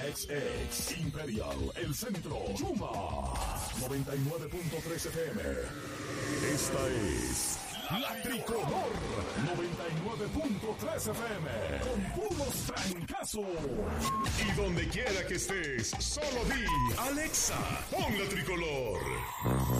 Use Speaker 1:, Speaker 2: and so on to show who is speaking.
Speaker 1: XX, Imperial, El Centro, Yuma, 99.3 FM. Esta es La Tricolor, 99.3 FM, con puros trancazos. Y donde quiera que estés, solo di, Alexa, pon La Tricolor.